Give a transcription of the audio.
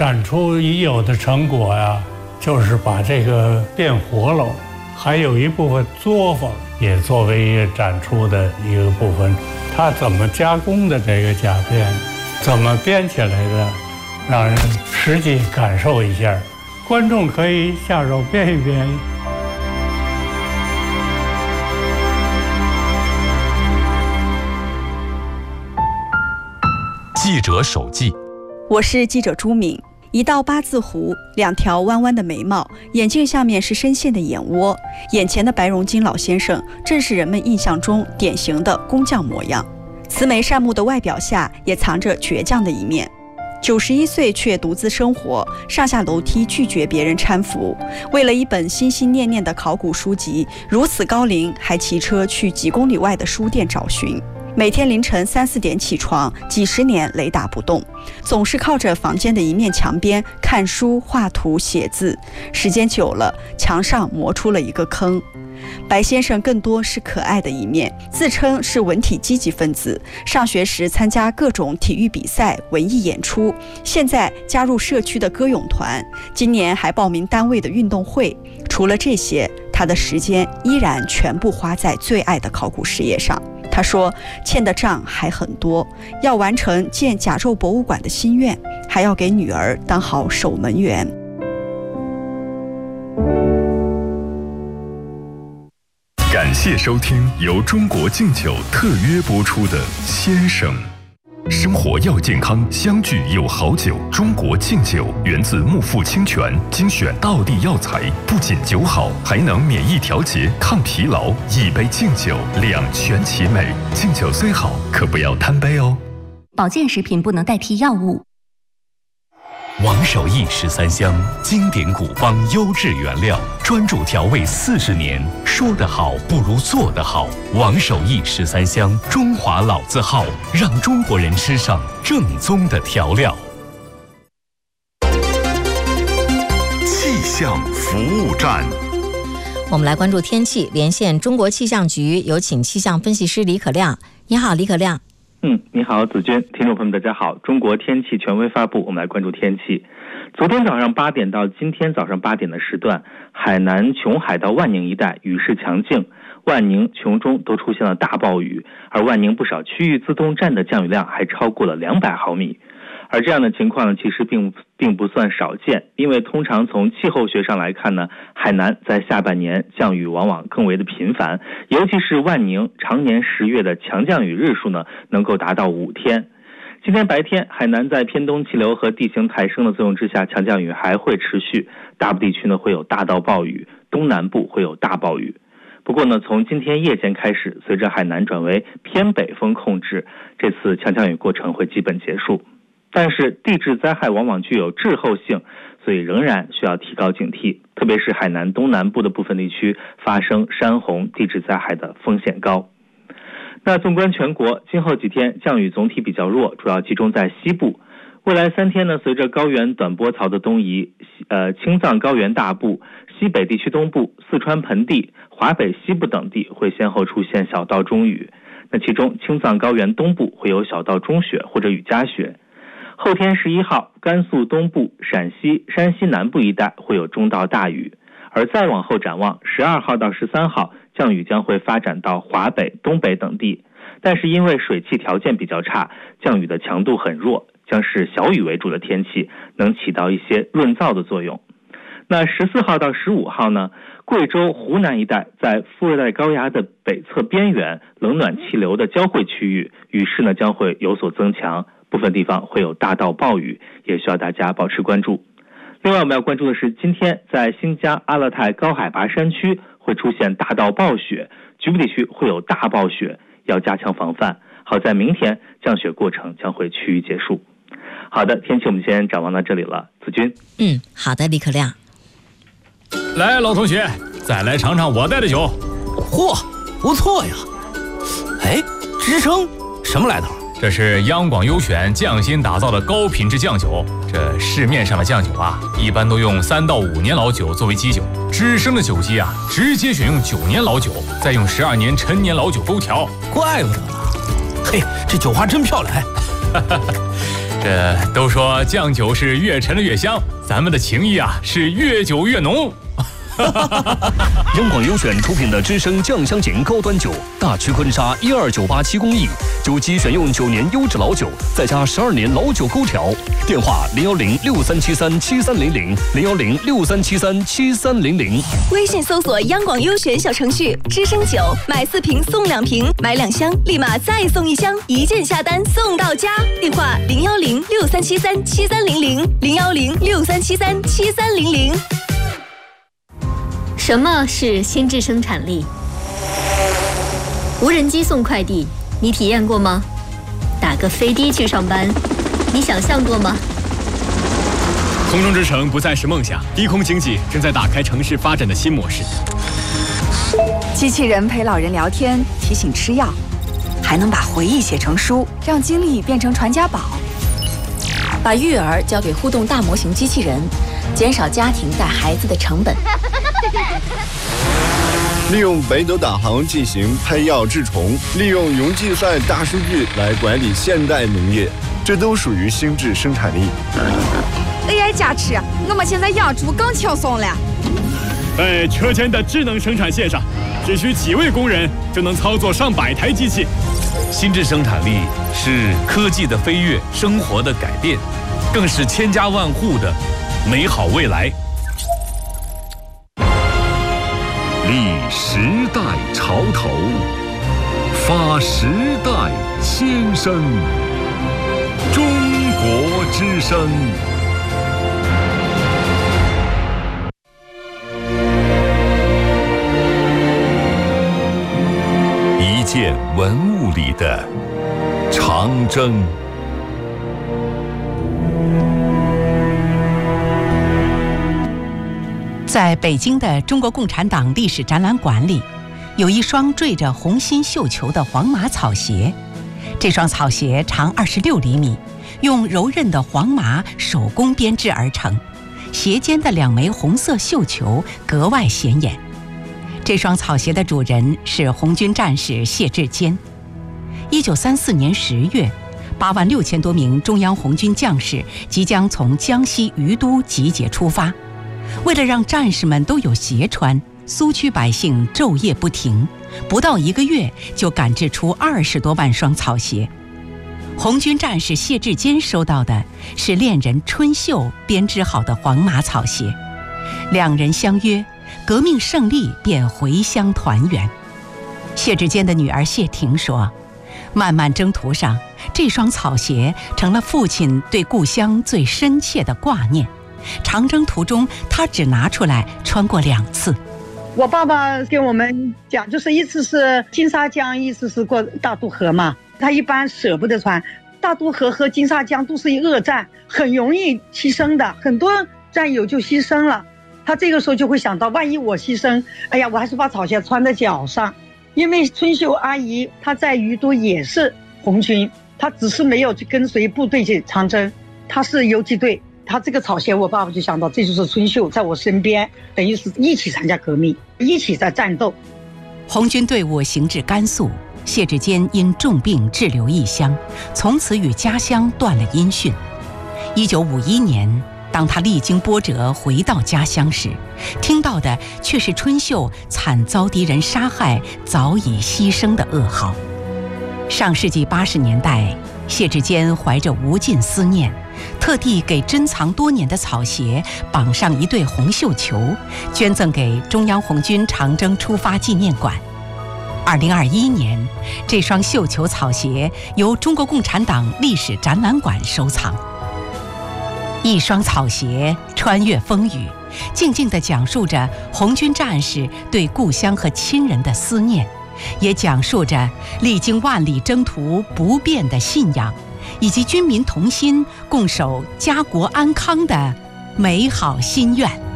展出已有的成果呀，就是把这个变活了，还有一部分作坊也作为一个展出的一个部分。它怎么加工的这个甲变，怎么编起来的，让人实际感受一下。观众可以下手编一编。 记者手记， 我是记者朱敏。一道八字胡，2条弯弯的眉毛，眼镜下面是深陷的眼窝，眼前的白荣金老先生正是人们印象中典型的工匠模样。慈眉善目的外表下也藏着倔强的一面。91岁却独自生活，上下楼梯拒绝别人搀扶。为了一本心心念念的考古书籍，如此高龄还骑车去几公里外的书店找寻。每天凌晨3、4点起床，几十年雷打不动，总是靠着房间的一面墙边看书、画图、写字。时间久了，墙上磨出了一个坑。白先生更多是可爱的一面，自称是文体积极分子，上学时参加各种体育比赛、文艺演出，现在加入社区的歌咏团，今年还报名单位的运动会。除了这些，他的时间依然全部花在最爱的考古事业上。他说，欠的账还很多，要完成建甲胄博物馆的心愿，还要给女儿当好守门员。 感谢收听由中国敬酒特约播出的《先生》。生活要健康，相聚有好酒。中国敬酒源自木富清泉，精选道地药材，不仅酒好，还能免疫调节、抗疲劳。一杯敬酒，两全其美。敬酒虽好，可不要贪杯哦。 保健食品不能代替药物。 王守义13香，经典古方，优质原料，专注调味40年。说得好不如做得好。王守义13香，中华老字号，让中国人吃上正宗的调料。 气象服务站， 我们来关注天气，连线中国气象局，有请气象分析师李可亮。你好，李可亮。 你好，子君，听众朋友们，大家好。中国天气权威发布，我们来关注天气。昨天早上8点到今天早上8点的时段，海南琼海到万宁一带雨势强劲，万宁、琼中都出现了大暴雨，而万宁不少区域自动站的降雨量还超过了200毫米。而这样的情况呢，其实并不算少见，因为通常从气候学上来看呢，海南在下半年降雨往往更为的频繁，尤其是万宁常年10月的强降雨日数呢，能够达到5天。今天白天，海南在偏东气流和地形抬升的作用之下，强降雨还会持续，大部地区呢会有大到暴雨，东南部会有大暴雨。不过呢，从今天夜间开始，随着海南转为偏北风控制，这次强降雨过程会基本结束。但是地质灾害往往具有滞后性，所以仍然需要提高警惕，特别是海南东南部的部分地区发生山洪地质灾害的风险高。那纵观全国，今后几天降雨总体比较弱，主要集中在西部。未来3天呢，随着高原短波槽的东移，青藏高原大部、西北地区东部、四川盆地、华北西部等地会先后出现小到中雨。那其中青藏高原东部会有小到中雪或者雨夹雪。后天11号，甘肃东部、陕西、山西南部一带会有中到大雨，而再往后展望12号到13号，降雨将会发展到华北、东北等地，但是因为水汽条件比较差，降雨的强度很弱，将是小雨为主的天气，能起到一些润燥的作用。那14号到15号呢，贵州、湖南一带在副热带高压的北侧边缘，冷暖气流的交汇区域，雨势呢将会有所增强，部分地方会有大到暴雨，也需要大家保持关注。另外我们要关注的是，今天在新疆阿勒泰高海拔山区会出现大到暴雪，局部地区会有大暴雪，要加强防范。好在明天降雪过程将会趋于结束。好的，天气我们先展望到这里了，子君。 好的，李可亮。 来，老同学，再来尝尝我带的酒。 嚯，不错呀！哎，支撑什么来头？ 这是央广优选匠心打造的高品质酱酒。这市面上的酱酒啊，一般都用3到5年老酒作为基酒，只生的酒基啊，直接选用9年老酒，再用12年陈年老酒勾调。 怪不得呢。嘿，这酒花真漂亮。 这都说酱酒是越陈的越香，咱们的情谊啊是越久越浓。 央广优选出品的知声酱香型高端酒，大曲坤沙12987公益，酒基选用9年优质老酒，再加12年老酒勾调。电话01063737300，01063737300。 微信搜索央广优选小程序，知声酒买4瓶送2瓶，买2箱立马再送1箱，一键下单送到家。电话01063737300，01063737300。 什么是心智生产力？无人机送快递，你体验过吗？打个飞的去上班，你想象过吗？ 空中之城不再是梦想，低空经济正在打开城市发展的新模式。 机器人陪老人聊天，提醒吃药，还能把回忆写成书，让经历变成传家宝。把育儿交给互动大模型机器人，减少家庭带孩子的成本。 利用北斗导航进行配药治虫，利用云计算大数据来管理现代农业，这都属于心智生产力。 AI 加持，我们现在养猪更轻松了。 在车间的智能生产线上，只需几位工人就能操作上百台机器。 心智生产力是科技的飞跃，生活的改变，更是千家万户的美好未来。 立时代潮头，发时代先声。中国之声。一件文物里的长征。 在北京的中国共产党历史展览馆里，有一双缀着红心绣球的黄麻草鞋。这双草鞋长26厘米，用柔韧的黄麻手工编织而成，鞋尖的2枚红色绣球格外显眼。这双草鞋的主人是红军战士谢志坚。1934年10月，86000多名中央红军将士即将从江西于都集结出发。为了让战士们都有鞋穿，苏区百姓昼夜不停，不到1个月就赶制出20多万双草鞋。红军战士谢志坚收到的是恋人春秀编织好的黄麻草鞋，两人相约，革命胜利便回乡团圆。谢志坚的女儿谢婷说，漫漫征途上，这双草鞋成了父亲对故乡最深切的挂念。长征途中，他只拿出来穿过2次。 我爸爸跟我们讲，就是一次是金沙江，一次是过大渡河嘛。他一般舍不得穿，大渡河和金沙江都是恶战，很容易牺牲的，很多战友就牺牲了。他这个时候就会想到，万一我牺牲，哎呀，我还是把草鞋穿在脚上。因为春秀阿姨她在于都也是红军，她只是没有去跟随部队去长征，她是游击队。他这个草鞋，我爸爸就想到，这就是春秀在我身边，等于是一起参加革命，一起在战斗。 红军队伍行至甘肃，谢志坚因重病滞留异乡，从此与家乡断了音讯。1951年，当他历经波折回到家乡时，听到的却是春秀惨遭敌人杀害、早已牺牲的噩耗。上世纪80年代，谢志坚怀着无尽思念，特地给珍藏多年的草鞋绑上一对红绣球，捐赠给中央红军长征出发纪念馆。2021年，这双绣球草鞋由中国共产党历史展览馆收藏。一双草鞋穿越风雨，静静地讲述着红军战士对故乡和亲人的思念，也讲述着历经万里征途不变的信仰，以及军民同心共守家国安康的美好心愿。